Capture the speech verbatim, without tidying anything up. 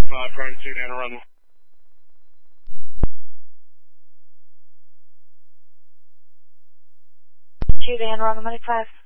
five, Prime two, down run. two, Dan, runway five.